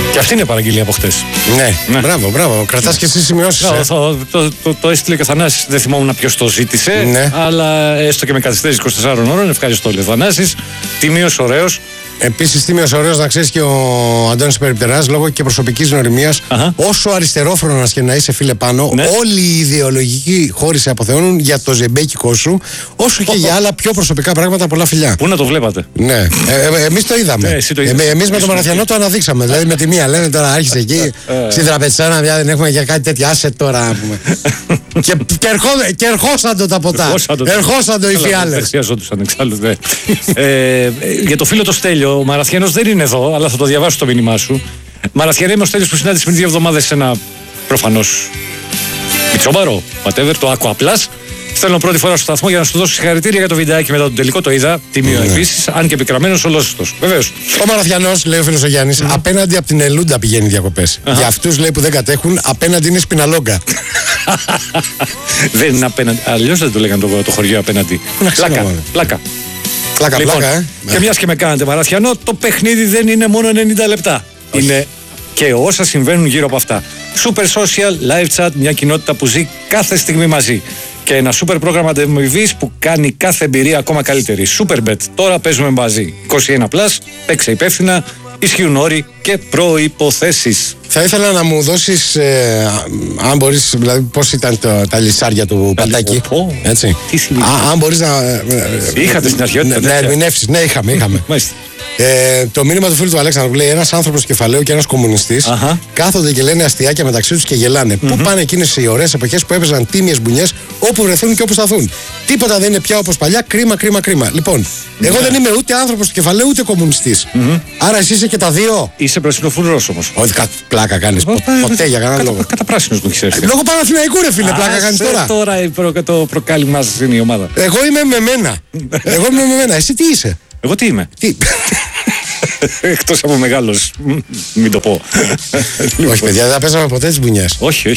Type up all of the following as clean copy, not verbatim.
Και αυτή είναι παραγγελία από χτες. Ναι. Μπράβο. Κρατάς και εσύ σημειώσεις. Το έστειλε και ο Θανάσης. Δεν θυμόμουν ποιος το ζήτησε. Ναι. Αλλά έστω και με καθυστέρηση 24 ώρων. Ευχαριστώ, λέει ο Θανάσης. Τιμίος, ωραίος. Επίσης, τίμιος ωραίος να ξέρεις και ο Αντώνης Περιπτεράς, λόγω και προσωπικής γνωριμίας, όσο αριστερόφρονας και να είσαι, φίλε Πάνο, ναι. όλοι οι ιδεολογικοί χώροι σε αποθεώνουν για το ζεμπέκικο σου, όσο και για άλλα πιο προσωπικά πράγματα. Πολλά φιλιά. Πού να το βλέπατε. Ναι, εμείς το είδαμε. Εμείς με τον Μαραθιανό το αναδείξαμε. Δηλαδή με τη μία λένε τώρα άρχισε εκεί, στην τραπεζάνα, δεν έχουμε για κάτι τέτοια, άσε τώρα να πούμε. Και ερχόσαν τα ποτά. Ερχόσαν οι φιάλες. Δεν χρειαζόντουσαν εξάλλου. Για το φίλο το Στέλιο. Ο Μαραθιανός δεν είναι εδώ, αλλά θα το διαβάσω το μήνυμά σου. Μαραθιανέ, είμαι ο Στέλιος που συνάντησε πριν 2 εβδομάδες σε ένα προφανώς πιτσόμπαρο, whatever, το Aqua Plus. Στέλνω πρώτη φορά στο σταθμό για να σου δώσω συγχαρητήρια για το βιντεάκι μετά τον τελικό. Το είδα, τιμίο επίσης, αν και επικραμμένος ολόσωστος. Βεβαίως. Ο Μαραθιανός, λέει ο φίλος ο Γιάννης, απέναντι από την Ελούντα πηγαίνει διακοπές. Για αυτούς, λέει, που δεν κατέχουν, απέναντι είναι Σπιναλόγκα. Δεν είναι απέναντι. Αλλιώς δεν το λέγανε το χωριό απέναντι. Πλάκα. Λοιπόν, και μιας και με κάνατε Μαραθιανό, το παιχνίδι δεν είναι μόνο 90 λεπτά. Όχι. Είναι και όσα συμβαίνουν γύρω από αυτά. Super social, live chat, μια κοινότητα που ζει κάθε στιγμή μαζί. Και ένα super πρόγραμμα ανταμοιβής που κάνει κάθε εμπειρία ακόμα καλύτερη. Superbet, τώρα παίζουμε μαζί. 21+, παίξε υπεύθυνα, ισχύουν όροι και προϋποθέσεις. Θα ήθελα να μου δώσεις, αν μπορείς, δηλαδή πώς ήταν τα λυσάρια του Παντάκη. Έτσι. Τι σημαίνει. Αν μπορείς να... Είχατε στην αρχή. Να ερμηνεύσεις. Ναι, είχαμε. Μάλιστα. Το μήνυμα του φίλου του Αλέξανδρου που λέει: ένας άνθρωπος κεφαλαίου και ένας κομμουνιστής κάθονται και λένε αστιάκια μεταξύ τους και γελάνε. Πού πάνε εκείνες οι ωραίες εποχές που έπαιζαν τίμιες μπουνιές όπου βρεθούν και όπου σταθούν. Τίποτα δεν είναι πια όπως παλιά. Κρίμα. Λοιπόν, εγώ δεν είμαι ούτε άνθρωπος του κεφαλαίου ούτε κομμουνιστής. Άρα εσύ είσαι και τα δύο. Είσαι πρασινοφουρός όμως. Όχι, πλάκα κάνεις. Ποτέ για κανένα λόγο. Κατά πράσινος μου έχεις έρθει. Λόγω Παναθηναϊκού, ρε φίλε, πλάκα κάνεις τώρα. Τώρα το προκάλυμά σας είναι η ομάδα. Εγώ είμαι με μένα. Εσύ τι είσαι. Εγώ τι είμαι. Εκτός από μεγάλος, μην το πω. Όχι, παιδιά, δεν θα παίζαμε ποτέ τις μπουνιές. Όχι.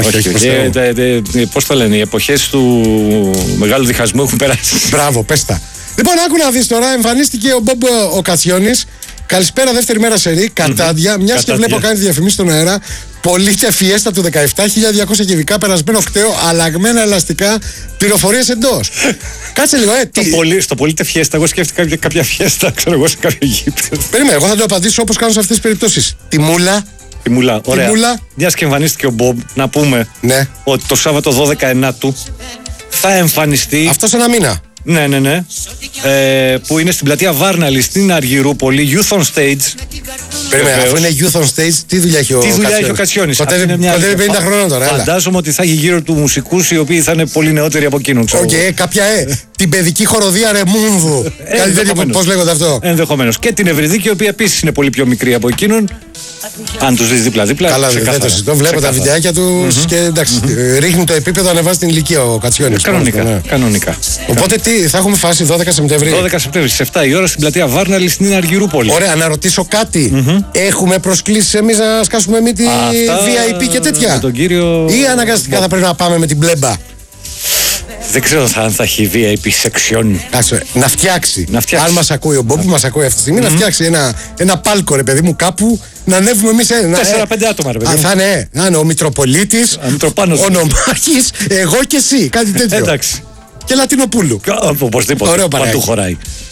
Πώς το λένε, οι εποχές του μεγάλου διχασμού έχουν περάσει. Μπράβο, πες τα. Λοιπόν, άκου να δεις τώρα, εμφανίστηκε ο Μπομπ ο Κατσιόνης. Καλησπέρα, δεύτερη μέρα σερί, κατάντια. Μιας και βλέπω κάνει διαφημίσεις στον αέρα. Πολύτε φιέστα του 17, 1200 κυβικά, περασμένο χταίο, αλλαγμένα ελαστικά, πληροφορίες εντός. Κάτσε λίγο, Στο πολύτε φιέστα, εγώ σκέφτηκα κάποια φιέστα, ξέρω εγώ, σε κάποιο γήπεδο. Περίμενε, εγώ θα το απαντήσω όπως κάνω σε αυτές τις περιπτώσεις. Τη μούλα. Ωραία. Μιας και εμφανίστηκε ο Μπομπ, να πούμε ότι το Σάββατο 12 του θα εμφανιστεί. Αυτό σε ένα μήνα. Ναι. Που είναι στην πλατεία Βάρναλη στην Αργυρούπολη, Youth on Stage. Περίμενε, αφού είναι Youth on Stage, τι δουλειά έχει ο Κατσιόνης. Κοντεύει 50 χρόνια τώρα. Φαντάζομαι ότι θα έχει γύρω του μουσικούς οι οποίοι θα είναι πολύ νεότεροι από εκείνον. Κάποια την παιδική χοροδία Ρεμούμβου. Κάτι τέτοιο, πώς λέγονται αυτό. Ενδεχομένως. Και την Ευρυδίκη, η οποία επίσης είναι πολύ πιο μικρή από εκείνον. Αν τους δεις δίπλα-δίπλα. Καλά, δεν το συζητώ. Βλέπω τα βιντεάκια του και εντάξει, ρίχνει το επίπεδο, ανεβάζει την ηλικία ο Κατσιόνης. Κανονικά. Οπότε τι, θα έχουμε φάση 12 Σεπτεμβρίου. 12 Σεπτεμβρίου, στις 7 η ώρα στην πλατεία Βάρναλη στην Αργυρούπολη. Ωραία, να ρωτήσω κάτι. Έχουμε προσκλήσεις εμείς να σκάσουμε μύτη VIP και τέτοια. Με τον κύριο... Ή αναγκαστικά θα πρέπει να πάμε με την μπλέμπα. Δεν ξέρω αν θα έχει VIP section. Να φτιάξει. Αν μας ακούει ο Μπομπ, που μας ακούει αυτή τη στιγμή, να φτιάξει ένα πάλκο, ρε παιδί μου, κάπου να ανέβουμε εμείς. 4-5 άτομα, ρε παιδί. Θα είναι ο Μητροπολίτης, ο Νομάρχης, εγώ και εσύ. Κάτι τέτοιο. Εντάξει. Και Λατινοπούλου. Οπωσδήποτε. Παντού χωράει.